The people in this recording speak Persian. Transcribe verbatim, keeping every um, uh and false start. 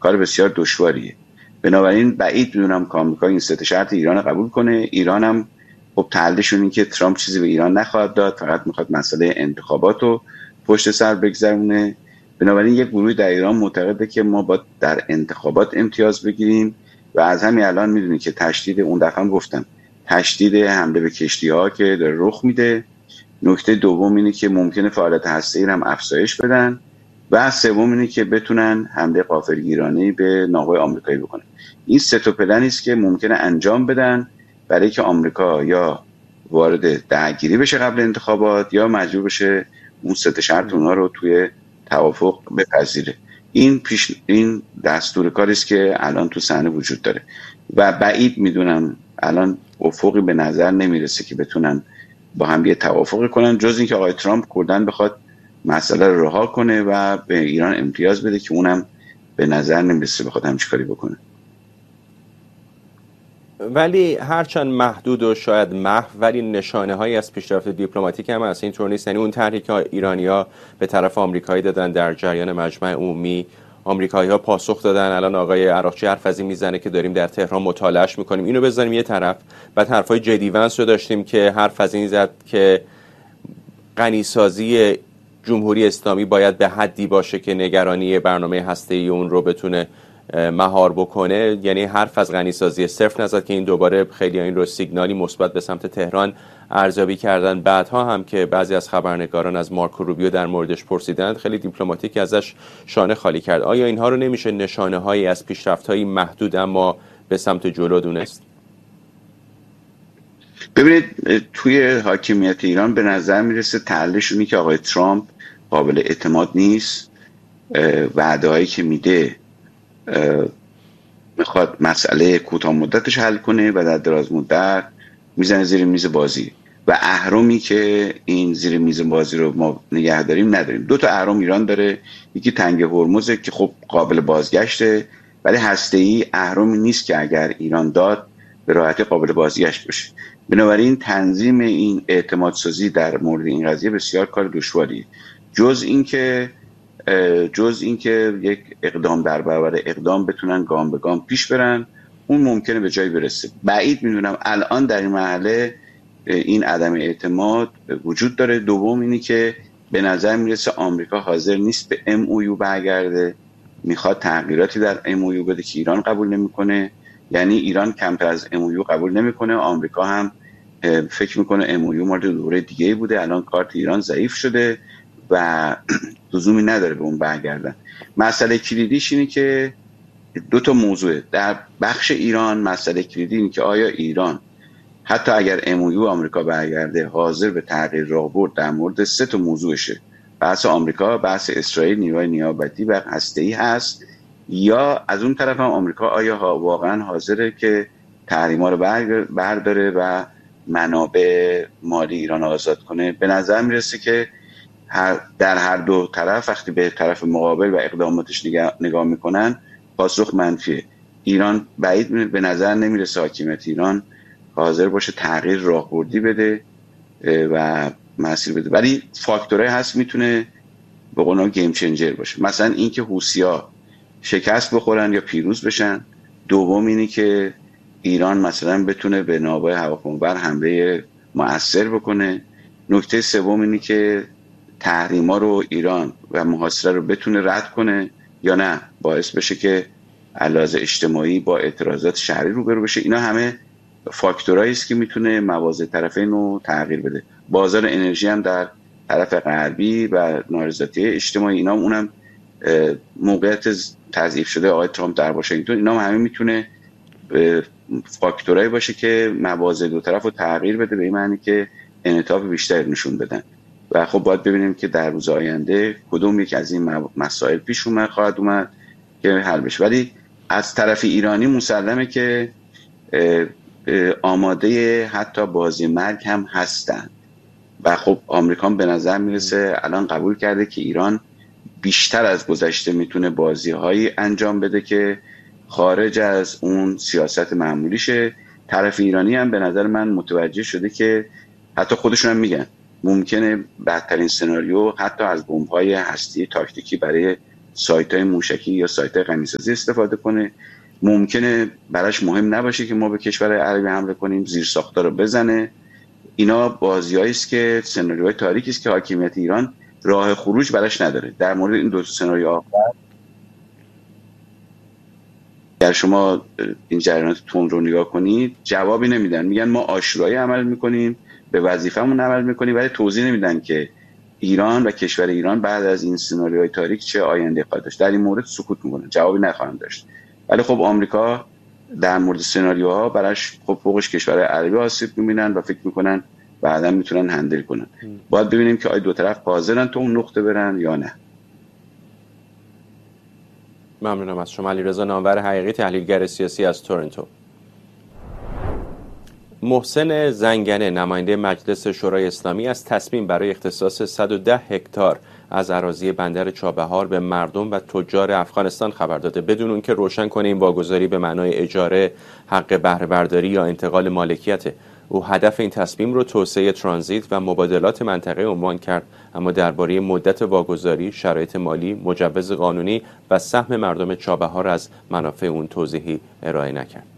کار بسیار دشواریه. بنابراین بعید میدونم که آمریکا این سه شرط ایران قبول کنه. ایران هم خب تحلیلشون این که ترامپ چیزی به ایران نخواهد داد، فقط میخواد مسئله انتخابات رو پشت سر بگذرونه. بنابراین یک گروه در ایران معتقده که ما باید در انتخابات امتیاز بگیریم و از همین الان میدونید که تشدید، اون دفعه هم گفتم، تشدید حمله به کشتی‌ها که داره رخ میده. نکته دوم اینه که ممکنه فعالیت هسته‌ای هم افزایش بدن و سوم اینه که بتونن حمله غافلگیرانه‌ای به ناوهای آمریکایی بکنن. این سه تا پلنی است که ممکنه انجام بدن برای که آمریکا یا وارد درگیری بشه قبل انتخابات یا مجبور بشه اون سه تا شرط اونها رو توی توافق بپذیره. این پیش این دستور کاری است که الان تو صحنه وجود داره و بعید میدونم الان افقی به نظر نمیرسه که بتونن با هم یه توافق کنن، جز اینکه آقای ترامپ کردن بخواد مسئله رو رها کنه و به ایران امتیاز بده که اونم به نظر نمیرسه بخواد همچین کاری بکنه. ولی هرچند محدود و شاید محو، ولی نشانه هایی از پیشرفت دیپلماتیک هم هست. اینطور نیست؟ یعنی اون طرحی که ایرانی‌ها به طرف آمریکایی دادن در جریان مجمع عمومی، آمریکایی‌ها پاسخ دادن. الان آقای عراقچی حرف از این میزنه که داریم در تهران مطالعهش میکنیم. اینو بذاریم یه طرف. بعد حرفای جدی ونس رو داشتیم که حرف از این زد که غنیسازی جمهوری اسلامی باید به حدی باشه که نگرانی برنامه هسته‌ای اون رو بتونه مهار بکنه. یعنی حرف از غنیسازی صرف نزد که این دوباره خیلی این رو سیگنالی مثبت به سمت تهران ارزیابی کردن. بعدها هم که بعضی از خبرنگاران از مارکو روبیو در موردش پرسیدند، خیلی دیپلماتیک ازش شانه خالی کرد. آیا اینها رو نمیشه نشانه هایی از پیشرفت هایی محدود اما به سمت جلو دونست؟ ببینید توی حاکمیت ایران به نظر میرسه تحلیلشونی که آقای ترامپ قابل اعتماد نیست. وعده هایی که میده میخواد مسئله کوتاه مدتش حل کنه و در دراز مدت میزنه زیر میز بازی و اهرمی که این زیر میز بازی رو ما نگه داریم نداریم. دو تا اهرم ایران داره، یکی تنگ هرمزه که خب قابل بازگشته، ولی هسته‌ای اهرمی نیست که اگر ایران داد به راحتی قابل بازگشت بشه. بنابراین تنظیم این اعتماد سازی در مورد این قضیه بسیار کار دشواریه. جز اینکه جز اینکه یک اقدام در برابر اقدام بتونن گام به گام پیش برن، اون ممکنه به جایی برسه. بعید میدونم الان در این مرحله این عدم اعتماد وجود داره. دوم اینی که به نظر میرسه آمریکا حاضر نیست به ام او یو برگرده، میخواد تغییراتی در ام او یو بده که ایران قبول نمیکنه. یعنی ایران کمتر از ام او یو قبول نمیکنه، آمریکا هم فکر میکنه ام او یو مورد دوره دیگه بوده، الان کارت ایران ضعیف شده و لزومی نداره به اون برگردن. مسئله کلیدیش اینه که دو تا موضوعه در بخش ایران. مسئله کلیدی اینه که آیا ایران حتی اگر ام او یو آمریکا برگرده حاضر به تغییر راهبرد در مورد سه تا موضوعشه: بحث آمریکا، بحث اسرائیل، نیروهای نیابتی و هسته‌ای هست، یا از اون طرف هم آمریکا آیا واقعا حاضره که تحریما رو برداره و منابع مالی ایران آزاد کنه. به نظر میرسه که هر در هر دو طرف وقتی به طرف مقابل و اقداماتش نگاه, نگاه میکنن پاسخ منفیه. ایران بعید به نظر نمیرسه حاکمیت ایران حاضر باشه تغییر راهبردی بده و مسیر بده، ولی فاکتورهای هست میتونه به قول گیم چنجر باشه. مثلا اینکه حوثی‌ها شکست بخورن یا پیروز بشن. دوم اینی که ایران مثلا بتونه به ناوهای هواپیمابر حمله مؤثر بکنه. نکته سوم اینی که تحریما رو ایران و محاصره رو بتونه رد کنه یا نه باعث بشه که علاوه اجتماعی با اعتراضات شهری روبرو بشه. اینا همه فاکتورایی است که میتونه موازه طرفین رو تغییر بده. بازار انرژی هم در طرف غربی و نارضایتی اجتماعی، اینا هم اونم موقعیت تضعیف شده آقای ترامپ در واشنگتن، اینا هم همه میتونه فاکتورایی باشه که موازه دو طرف رو تغییر بده، به این معنی که انعطاف بیشتر نشون بدن. و خب باید ببینیم که در روز آینده کدوم یک از این مسائل پیش اومد خواهد اومد که حل بشه. ولی از طرف ایرانی مسلمه که آماده حتی بازی مرگ هم هستن و خب آمریکا به نظر میرسه الان قبول کرده که ایران بیشتر از گذشته میتونه بازی‌هایی انجام بده که خارج از اون سیاست معمولیشه. طرف ایرانی هم به نظر من متوجه شده که حتی خودشون هم میگن ممکنه بدترین سناریو حتی از بمب‌های هستی تاکتیکی برای سایت‌های موشکی یا سایت‌های غنیسازی استفاده کنه. ممکنه براش مهم نباشه که ما به کشور عربی حمله کنیم، زیر ساختار رو بزنه. اینا بازیایی است که سناریوهای تاریکی است که حاکمیت ایران راه خروج براش نداره. در مورد این دو سناریو آخر اگر شما این جریانات تون رو نگاه کنید جوابی نمیدن، میگن ما آشورایی عمل میکنیم، به وظیفمون عمل میکنیم، ولی توضیح نمیدن که ایران و کشور ایران بعد از این سناریوهای تاریک چه آینده خواهد داشت. در این مورد سکوت میکنن، جوابی نخواهند داشت. ولی خب آمریکا در مورد سناریوها براش خب فوقش کشور عربی آسیب میبینن و فکر میکنن بعدا میتونن هندل کنن. باید ببینیم که آیا دو طرف حاضرن تو اون نقطه برن یا نه. ممنونم از شما. علیرضا نامور حقیقی، تحلیلگر سیاسی از تورنتو. محسن زنگنه، نماینده مجلس شورای اسلامی، از تصمیم برای اختصاص صد و ده هکتار از اراضی بندر چابهار به مردم و تجار افغانستان خبر داده، بدون اون که روشن کنه این واگذاری به معنای اجاره، حق بهره برداری یا انتقال مالکیته. او هدف این تصمیم رو توسعه ترانزیت و مبادلات منطقه عنوان کرد، اما درباره مدت واگذاری، شرایط مالی، مجوز قانونی و سهم مردم چابهار از منافع اون توضیحی ارائه نکرد.